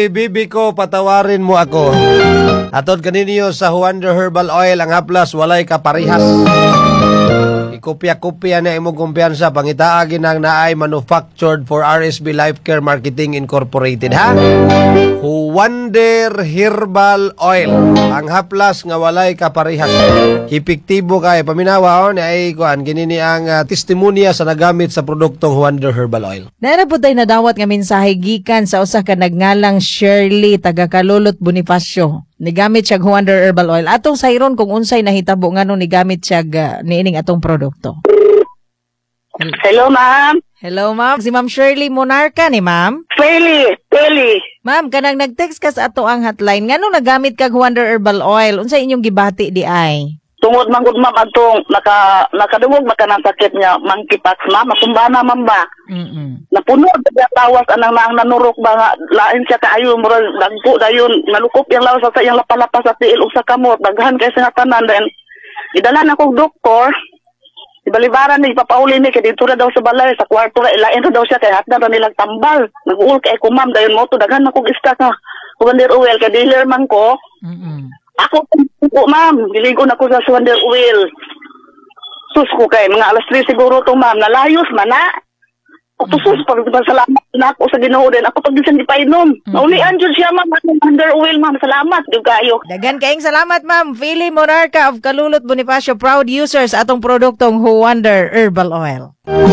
bibi ko, patawarin mo ako. Atod kaninyo sa Wonder Herbal Oil, ang haplas walay kaparihas. Ikopya-kopya na imong kumpiyansa, pangitaagin ang naay manufactured for RSB Life Care Marketing Incorporated, ha? Wonder Herbal Oil, ang haplas nga walay kaparihas. Epektibo kay paminawa ni ay kuan kinini ang testimonya sa nagamit sa produktong Wonder Herbal Oil. Naara po tayo nadawat nga mensahe gikan sa usa ka nagngalang Shirley taga Kalulot Bonifacio. Nigamit siya Wonder Herbal Oil. Atong sayron kung unsay nahitabo nganong nigamit siya niining atong produkto. Hello, ma'am. Hello, ma'am. Si Ma'am Shirley Monarca ni ma'am. Feli. Ma'am, kanang nag-text ka sa ato ang hotline. Nganong nagamit kag Wonder Herbal Oil? Unsay inyong gibati di ay? Tungod man gud ma'am atong nakadungog maka ng sakit niya monkeypox ma'am, masumbana ma'am ba? Napuno sa tawas anang naang nanurok ba nga lain siya kaayo mura dagko dayon nalukop yang lawas sa iyang lapalapas sa tiil ug sa kamot daghan kay sa tanan then idala na kog doktor. Ibalibaran ni ipapauli ni kay dito na daw sa balay sa kwarto ra ilain ra daw siya kay hatna ra nilang tambal. Nag-uul kay ko ma'am dayon mo to daghan na kog stock nga. Wonder Oil kay dealer man ko. Ako po, ma'am. Diligo na ko sa Wonder Oil. Sus ko kay, mga alas 3 siguro to, ma'am. Nalayos man na. Sus, salamat na ako sa Ginoo din. Ako pag bisan di painom. Naulian dyan siya, ma'am. Wonder Oil, ma'am. Salamat. Di kayo. Dagan kayong salamat, ma'am. Feli Monarca of Kalulot Bonifacio, proud users atong produktong Wonder Herbal Oil.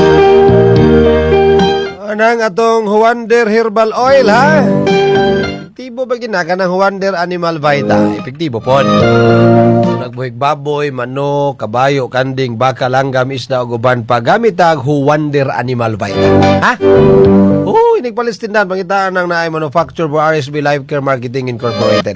Anang atong Wonder Herbal Oil, ha? Epektibo ba ginaka ng Wonder Animal Vita? Epektibo po. Nagbuhig baboy, manok, kabayo, kanding, baka, langgam, isda, o guban pa. Gamit ang Wonder Animal Vita. Ha? Oo, inigpalistindan. Pangitaan ng naay manufacturer for RSB Life Care Marketing Incorporated.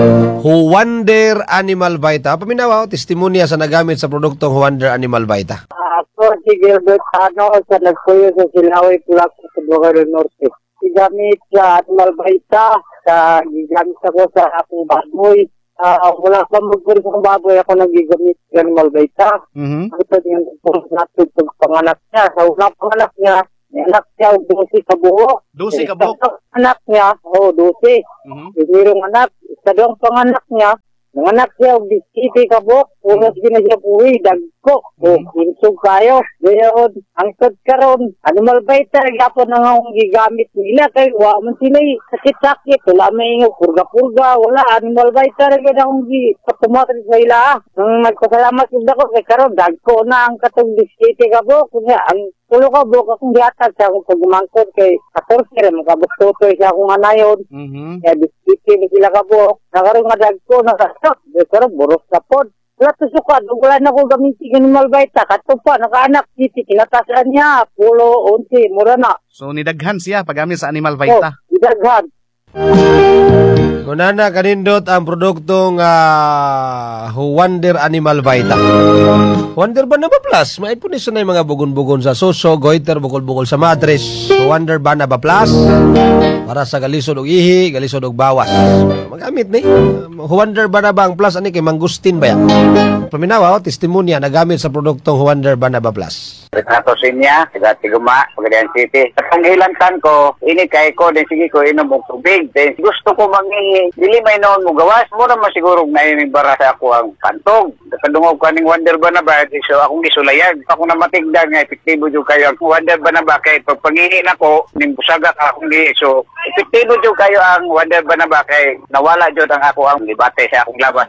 Wonder Animal Vita. Paminawa, testimonya sa nagamit sa produktong Wonder Animal Vita. Ako si Gilbert Ano sa nagpuyo sa Silaway, Tulak sa Bogaro Norte. Gamit sa Animal Vita, gigamit ako sa akong baboy. Wala pa magpuri sa akong baboy, ako nagigamit sa Animal Vita. Ito yung natin sa panganak niya. Sa unang panganak niya, may anak niya, 12 kabuo. 12 kabuo? Anak niya, 12. Yung anak, sa doang panganak niya, nanganak siya, 17 kabuo. Unos gina siya buwi, dagko. Kinsog kayo. Ngayon, ang karon Animal Vita, gapon na nga gigamit nila. Kaya wala man sila sakit-sakit. Wala may purga-purga. Wala, Animal Vita, rin akong patumatri sa ila. Nang nagpasalamat yung dako, kaya karon dagko na ang katong 17 kabuo. Kaya ang tulo ka buk akong diatag sa akong pagumangkod kay 14 rin makabustotoy siya akong anayon. Kaya 17 ni sila kabuk. Nakaroon nga dagko na kasok. Pero buros na pod. Wala to suka, wala na ko gamitin Animal Vita. Kato pa, nakaanak, kinatasan niya, pulo, 11, mura na. So, nidaghan siya paggamit sa Animal Vita? Nidaghan. Kunana kanindot ang produktong Wonder Animal Vita. Wonder Banaba Plus. May po niso na yung mga bugon-bugon sa suso, goiter, bukol-bukol sa matres. Wonder Banaba Plus. Para sa galisod og ihi, galisod og bawas. Magamit ni. Wonder Banaba ang Plus. Ani kay Mangustin ba yan? Paminawa, testimonya nagamit sa produktong Wonder Banaba Plus. Retrato sinya, taga Tiguma, Pagadian City. Ang ilantan ko, ini kay ko, din sige ko inom og tubig. Then gusto ko mangingi, dili may noon mo gawas, mura man siguro na ining bara sa ako ang kantog. Nakadungog ko ning Wonder Banaba, so akong gisulayan. Ako na matigdag nga, epektibo dyan kayo. Ang Wonder Banaba, kay pag pangingi na ko, ning busaga akong gi, so epektibo dyan kayo ang Wonder Banaba, kay nawala dyan ang ako ang libate sa akong labas.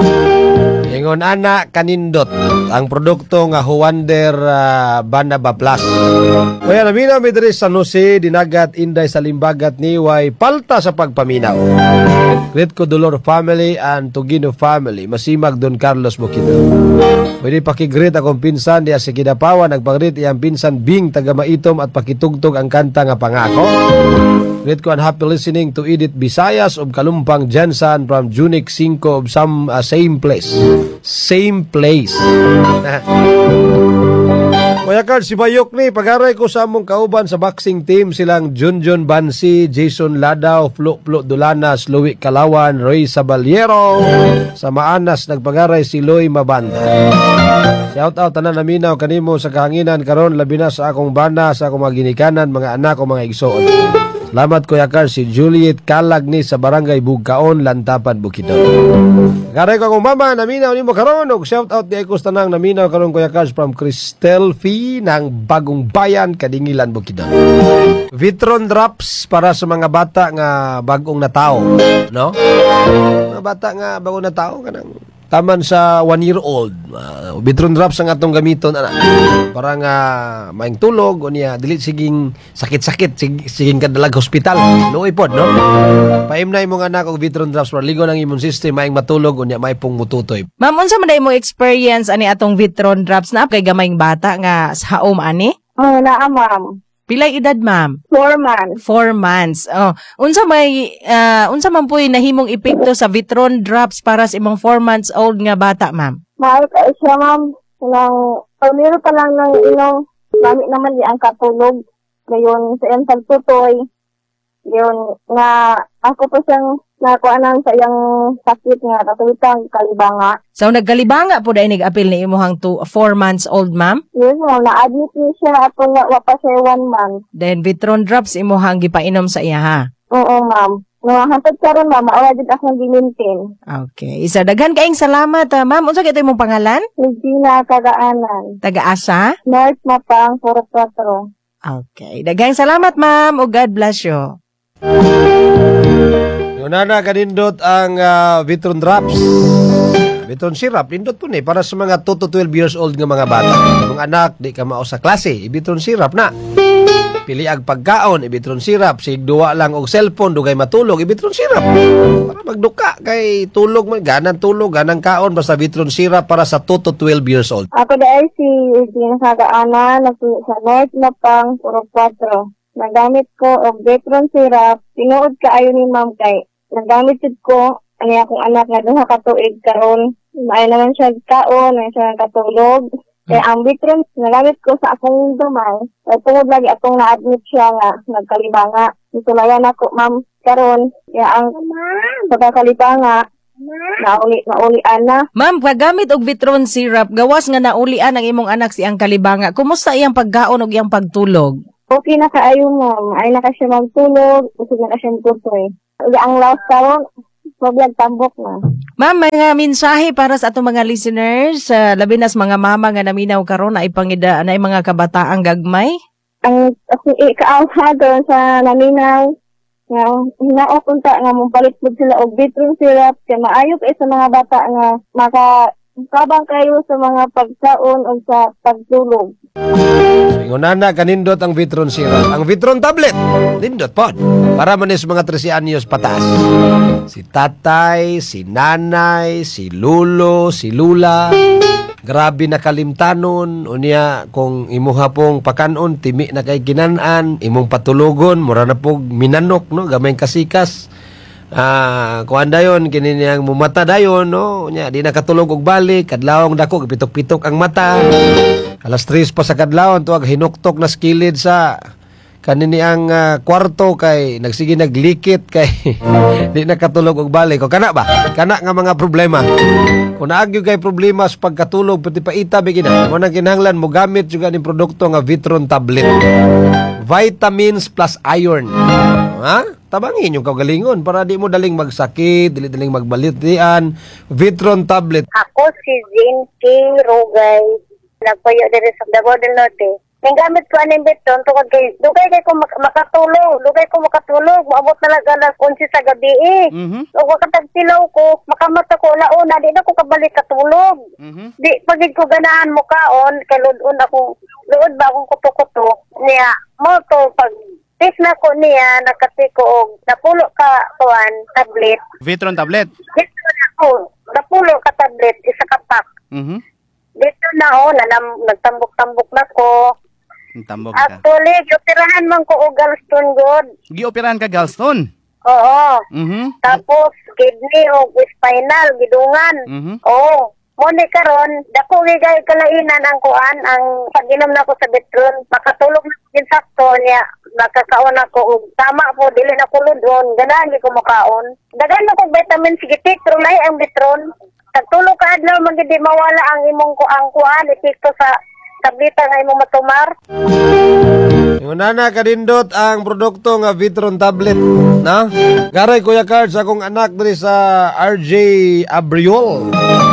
Ingon ana kanindot ang produkto nga Wonder Banaba Plus. Kaya naminaw mi diri sa San Jose, Dinagat, Inday sa Limbagat niway palta sa pagpaminaw. Greet ko Dolor family and Tugino family. Masimag Don Carlos Bukidnon. Pwede pakigreet akong pinsan diya sa Kidapawan, nagpagreet iyang pinsan Bing taga Maitom at pakitugtog ang kanta nga Pangako. Greet ko and happy listening to Edith Visayas of Kalumpang Jensen from Junik 5 of some same place. Same place. Kuya Carl, si Bayok ni, pag-aray ko sa among kauban sa boxing team, silang Junjun Bansi, Jason Ladaw, Flo Dulanas, Louie Calawan, Roy Sabaliero. Sa Maanas, nagpag-aray si Loy Mabanda. Shout out tanan naminaw kanimo sa kahanginan karon labi na sa akong bana, sa akong mga ginikanan, mga anak o mga igsoon. Salamat Kuya Carl, si Juliet Kalag ni sa Barangay Bugkaon, Lantapan, Bukidnon. Karay ko akong mama, naminaw ni mo karon og shout out di ako tanang naminaw karon Kuya Carl from Cristel Fee ng Bagong Bayan, Kadingilan, Bukidnon. Vitron drops para sa mga bata nga bagong natao, no? Mga bata nga bagong natao kanang taman sa 1-year-old. Vitron drops ang atong gamiton ana. Para nga maing tulog o niya dili siging sakit-sakit siging kadalag hospital. Luoy pod, no? Paimnay mo nga anak og Vitron drops para ligo ng immune system maing matulog o niya may pong mututoy. Ma'am, unsa man day mo experience ani atong Vitron drops na kay gamayng bata nga sa haom ani? Oo, naa, ma'am. Pilay edad, ma'am? 4 months. 4 months. Oh, unsa man po'y nahimong epekto sa Vitron drops para sa imong 4 months old nga bata, ma'am? Mahal ka siya, ma'am. Pamiro pa lang ng ilang gamit naman di ang katulog. Ngayon, sa iyang pagtutoy. Ngayon, nga ako pa siyang nakuanan sa iyang sakit nga katulitang kalibanga. So, nagkalibanga po dahil nag-apil ni imuhang 4 months old, ma'am? Yes, ma'am. Na-admit niya siya at wapa siya 1 month. Then, Vitron drops imuhang gipainom sa iya, ha? Oo, ma'am. Hantod ka rin, ma'am. Maawa din akong gimintin. Okay. Isa, daghan kaing salamat, ma'am. Unsa kito imong pangalan? Regina Kagaanan. Taga-asa? North Mapang, 44. Okay. Daghang salamat, ma'am. O God bless you. Unana kanindot ang Vitron drops. Vitron syrup, indot po ni para sa mga 2 to 12 years old nga mga bata. Kung anak, di ka mao sa klase, Vitron syrup na. Pili ag pagkaon, Vitron syrup. Sigduwa lang og cellphone, dugay matulog, Vitron syrup. Para magduka, kay tulog man, ganang tulog, ganang kaon, basta Vitron syrup para sa 2 to 12 years old. Ako dahil si Regina Kagaanan, sa North Mapang, 44. Nagamit ko og Vitron syrup. Tinuod kaayo ni ma'am kay nagamit jud ko ani akong anak nga duha ka tuig karon. May naman siya kaon, may siya katulog. Kaya ang Vitron nagamit ko sa akong dumay. Ay tungod lagi akong na-admit siya nga nagkalibanga. Itulayan ako ma'am karon. Kaya ang pagkakalibanga naulian na. Ma'am, paggamit og Vitron syrup, gawas nga naulian ang imong anak siyang kalibanga. Kumusta iyang pagkaon og iyang pagtulog? Okay na kaayo ma'am. Ay na ka siya magtulog. Usog na ka siya magtutoy. Ang last karon, sobrang tambok na. Ma'am, mga mensahe para sa atong mga listeners, labi na sa mga mama nga naminaw karon na ipangida na mga kabataang gagmay. Ang ikaawa doon sa naminaw, nga hinao punta nga mong mo sila og Vitron syrup kaya maayo kay sa mga bata nga makakabang kayo sa mga pagkaon o sa pagtulog. Ingunana kanindot ang Vitron syrup. Ang Vitron tablet, nindot pod. Para manis mga 13 anyos pataas. Si tatay, si nanay, si lulo, si lula. Grabe na kalimtanon. Unya, kung imuha pong pakanon, timi na kay kinanan, imong patulogon, mura na pong minanok, no? Gamay kasikas. Kuan dayon kini niyang mumata dayon, no? Nya di nakatulog og balik, kadlawong dako pitok-pitok ang mata. Alas 3 pa sa kadlawon tuag hinuktok na skilid sa kanini ang kwarto kay nagsige naglikit kay di nakatulog og balik. O kana ba? Kana nga mga problema. Kung naagyo kay problema sa pagkatulog pati paita bigina. Mo nang kinahanglan mo gamit juga ning produkto nga Vitron tablet. Vitamins plus iron. Ha? Tabangin yung kagalingon para di mo daling magsakit, dili daling magbalitian. Vitron tablet. Ako si Jean K. Rogay. Nagpayo diri sa Davao del Norte. Ang gamit ko aning Vitron tungod kay dugay kay ko makatulog. Dugay ko makatulog. Maabot na lang alas 11 sa gabi eh. Ug makatagtilaw ko, makamata ko launa, di na ko kabalik katulog. Di pagid ko ganahan mo kaon, kay luod ba akong kuto-kuto. Niya, mo to pag tis na ko niya, nakati ko og napulo ka kuan tablet. Vitron tablet. Dito na ako, napulo ka tablet, isa ka pack. Dito na ako, nagtambok-tambok na ko. Tambok ka. Actually, gioperahan man ko og gallstone god. Gioperahan ka gallstone? Oo. Tapos, kidney o spinal, gidungan. Oo. Muna karon, dako gigay kalainan ang kuan, ang pag-inom na ko sa Vitron, makatulog na din sakto niya, nakakaon ako og tama po, dili na ko ludon, ganahan ko makaon. Dagan na ko vitamin C, pero lahi ang Vitron. Tagtulog ka adlaw magidi mawala ang imong ko ang kuan epekto sa tableta nga imong matumar. Ingunana kanindot ang produkto nga Vitron tablet, no? Garay Kuya Cards akong anak diri sa RJ Abriol.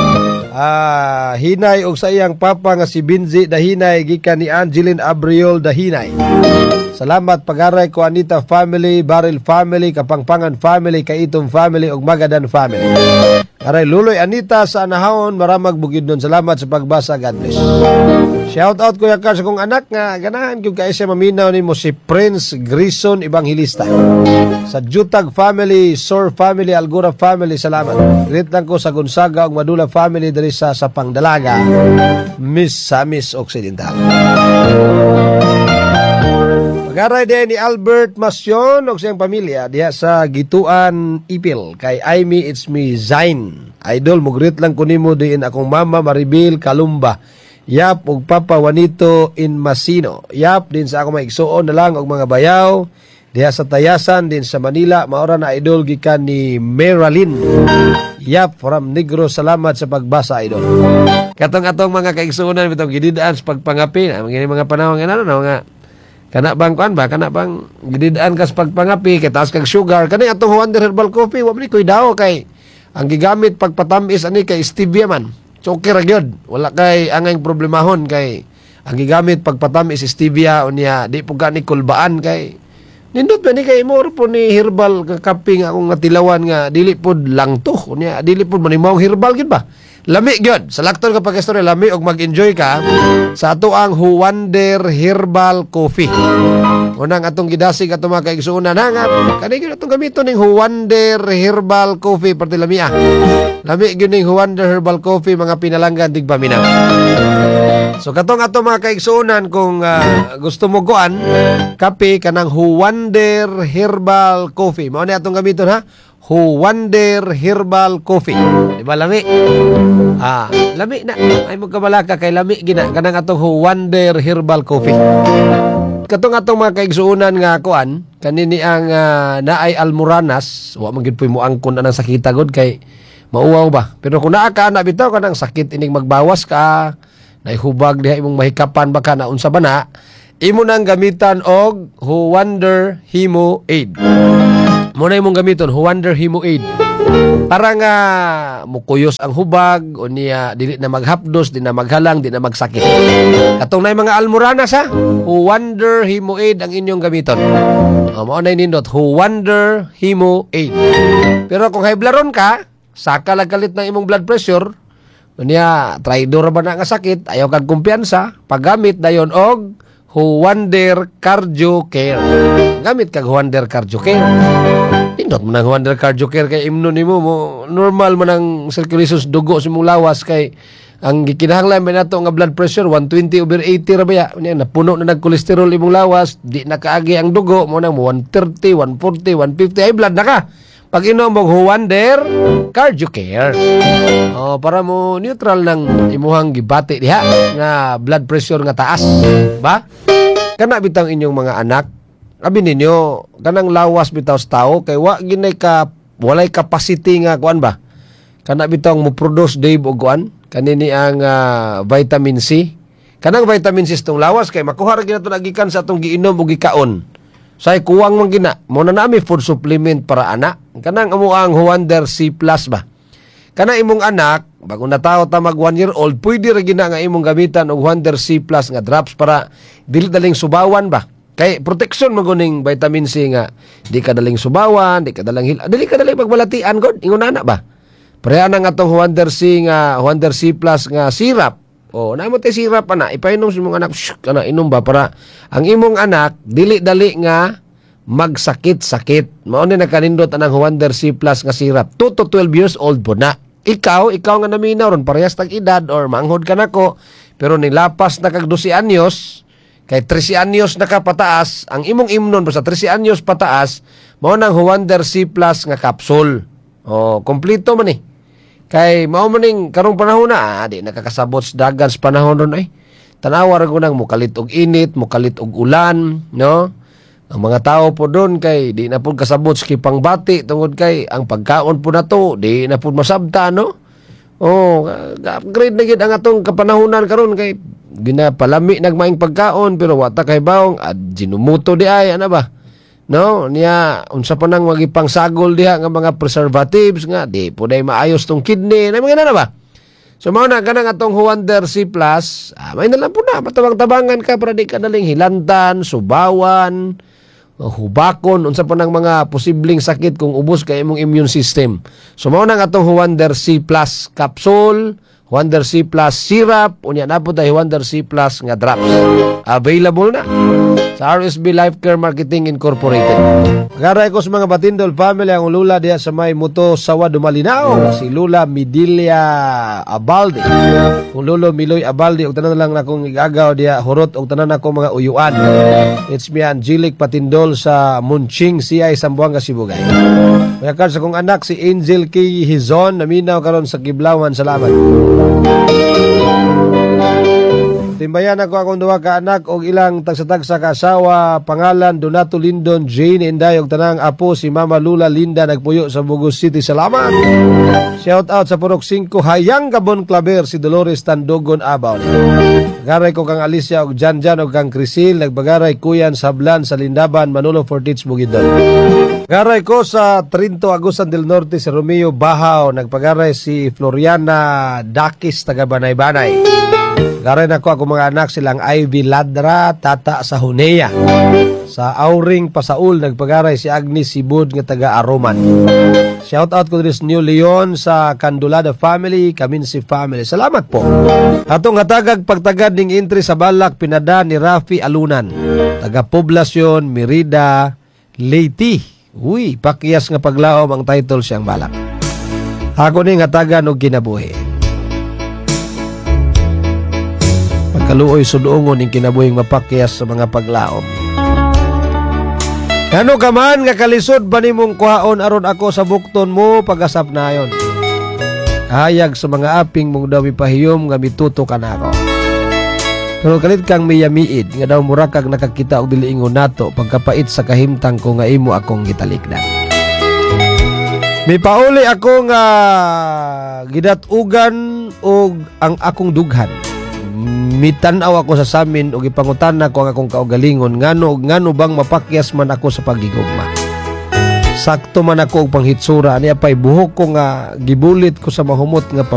Hinay og sa iyang papa nga si Binzi Dahinay gikan ni Angeline Abriol Dahinay. Salamat pagaray ko Anita family, Baril family, Kapangpangan family, Kaitom family ug Magadan family. Aray Luloy Anita sa anahon maramag bugid nun. Salamat sa pagbasa. God bless. Shout out Kuya Carl sa kong anak nga ganahan gyud kay siya maminaw nimo si Prince Grison Evangelista. Sa Jutag family, Sor family, Algura family, salamat. Greet lang ko sa Gonzaga ug Madula family diri sa Pangdalaga, Miss Samis Occidental. Pagaray din ni Albert Masyon o siyang pamilya diya sa Gituan Ipil kay Amy It's Me Zain. Idol, mugrit lang ko nimo diin akong mama Maribel Kalumba. Yap og Papa Juanito in Masino. Yap din sa ako maigsuon na lang og mga bayaw diya sa Tayasan din sa Manila. Maora na idol gikan ni Meralyn. Yap from Negros. Salamat sa pagbasa idol. Katong mga kaigsuonan bitong gididaan sa pagpangapi. Mga panahon nga na mga kana bang kuan ba kana bang gididaan kas pagpangapi kay taas kag sugar kani atong Wonder Herbal Coffee wa man koy daw kay ang gigamit pagpatamis ani kay stevia man so okay ra gyud wala kay angay problemahon kay ang gigamit pagpatamis stevia unya di po gani kulbaan kay nindot ba ni kay mo po ni herbal kape nga akong natilawan nga dili pod langto unya dili pod manimawong herbal gyud ba. Lami gyud. Sa lakton ka pag-istorya, lami og mag-enjoy ka sa ato ang Wonder Herbal Coffee. Unang atong gidasig ato mga kaigsuunan nga kani gyud atong gamiton ning Wonder Herbal Coffee perti lami Lami gyud ning Wonder Herbal Coffee mga pinalanggan dig paminaw. So katong ato mga kaigsuunan kung gusto mo kuan kape kanang Wonder Herbal Coffee. Mao ni atong gamiton ha. Wonder Herbal Coffee. Di ba lami? Lami na. Ay magkabalaka kay lami gina kanang atong Wonder Herbal Coffee. Katong atong mga kaigsuunan nga kuan kanini ang naay almoranas, wa man gyud puy mo angkon anang sakita gud kay mauwaw ba. Pero kung naa ka na bitaw kanang sakit ining magbawas ka, naihubag diha imong mahikapan baka na unsa ba na, imo nang gamitan og Wonder Hemo Aid. Muna imong gamiton Wonder Hemo Aid para nga mukuyos ang hubag o niya dili na maghapdos, di na maghalang, di na magsakit. Katong nay mga almoranas ha, Wonder Hemo Aid ang inyong gamiton. Mao na nindot Wonder Hemo Aid. Pero kung high blood ka, saka lang kalit ng imong blood pressure, niya traidor ba na nga sakit, ayaw kag kumpiyansa, paggamit dayon og Wonder Cardio Care. Gamit kag Wonder Cardio Care. Pindot mo ng Wonder Cardio Care kay imno nimo mo normal man ang circulation dugo sa imong lawas kay ang gikinahanglan ba nato nga blood pressure 120/80 ra ba ya. Napuno na nag-cholesterol imong lawas, di na kaagi ang dugo mo nang 130, 140, 150 high blood na ka. Pag inom mo Wonder Cardio Care. Para mo neutral ng imuhang gibati diha nga blood pressure nga taas, ba? Kana bitang inyong mga anak, abi ninyo kanang lawas bitaw sa tao kay walay capacity nga kuan ba? Kana bitang mo produce Dave og kuan kanini ang vitamin C. Kanang vitamin C tong lawas kay makuha ra ginato nagikan sa atong giinom ug gikaon. Say kuwang man gina mo na nami food supplement para anak kanang amo ang Wonder C Plus ba kanang imong anak bago na tawo ta mag 1 year old pwede ra gina nga imong gamitan og Wonder C Plus nga drops para dili daling subawan ba kay protection maguning vitamin C nga di ka daling subawan di ka daling dili ka daling magbalatian god ingon ana ba pareha na nga tong Wonder C Plus nga syrup. Naimo tay sirap ana, ipainom sa imong anak, kana inom ba para ang imong anak dili dali nga magsakit-sakit. Mao ni nakanindot anang Wonder C Plus nga sirap. 2 to 12 years old po na. Ikaw nga naminaw ron parehas tag edad or manghod ka nako, pero nilapas na kag 12 anyos, kay 13 anyos na ka pataas, ang imong imnon pa sa 13 anyos pataas, mao nang Wonder C Plus nga capsule. Kompleto man ni. Kay mao maning karong panahon na di nakakasabot sa dagan sa panahon ron ay. Tanawa ra gunang mukalit og init, mukalit og ulan, no? Ang mga tao po doon kay di na pud kasabot sa kipangbati tungod kay ang pagkaon po nato di na pud masabta no. Oh, upgrade na gid ang atong kapanahunan karon kay ginapalami nagmaing pagkaon pero wata kay bawong jinumuto di ay ana ba? No, niya unsa pa nang magipangsagol diha nga mga preservatives nga di po day maayos tong kidney na mga na ba? So mao na kanang atong Wonder C+, may na lang po na matabang-tabangan ka para di ka naling hilantan, subawan, hubakon unsa pa nang mga posibleng sakit kung ubos kay imong immune system. So mao nang atong Wonder C+ capsule, Wonder C+ syrup, unya na po tayo Wonder C+ nga drops. Available na sa RSB Life Care Marketing Incorporated. Pagaray ko sa mga Batindol family ang lula diya sa may Muto Sawa Dumalinao, si Lula Midilia Abalde. Kung Lolo Miloy Abalde, og tanan lang na akong igagaw diya hurot og tanan ako mga uyuan. It's me Angelic Patindol sa Munching CI Sambuanga Sibugay. Kaya sa kong anak si Angel K. Hizon naminaw karon sa Kiblawan. Salamat. Timbayan ako akong duha ka anak og ilang tagsa-tagsa ka asawa, pangalan Donato Lindon, Jane Inday og tanang apo si Mama Lula Linda nagpuyo sa Bugos City. Salamat. Shout out sa Purok 5 Hayang Gabon Claver si Dolores Tandogon Abaw. Garay ko kang Alicia og Janjan og kang Crisil nagbagaray kuyan Sablan sa Lindaban Manolo Fortich Bugidon. Garay ko sa Trinto Agusan del Norte si Romeo Bahaw nagpagaray si Floriana Dakis taga Banay-Banay. Garay na ko ako mga anak silang Ivy Ladra, Tata sa Hunea. Sa Auring Pasaul, nagpagaray si Agnes Sibud nga taga Aroman. Shout out ko din New Leon sa Candulada family, Kaminsi family. Salamat po. Atong hatagag pagtagad ning entry sa balak pinada ni Rafi Alunan. Taga Poblasyon, Merida, Leyte. Uy, pakyas nga paglaom ang title siyang balak. Ako ning hatagan og kinabuhi. Kaluoy sudungon ning kinabuhing mapakyas sa mga paglaom. Ano ka man nga kalisod ba nimong kuhaon aron ako sa bukton mo pagasap nayon. Hayag sa mga aping mong daw ipahiyom nga mituto ka na ako. Pero kalit kang miyamiid nga daw murakag nakakita og dili ingon nato pagkapait sa kahimtang ko nga imo akong gitalikdan. May pauli ako nga gidatugan og ang akong dughan. Mitanaw ako sa samin og ipangutana ko ang akong kaugalingon ngano bang mapakyas man ako sa pagigugma. Sakto man ako og panghitsura niya pay buhok ko nga gibulit ko sa mahumot nga